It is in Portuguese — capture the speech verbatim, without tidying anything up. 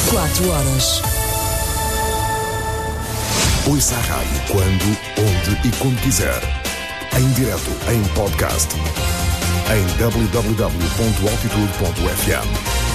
quatro horas. Ouça a rádio quando, onde e como quiser. Em direto, em podcast. Em w w w ponto altitude ponto f m.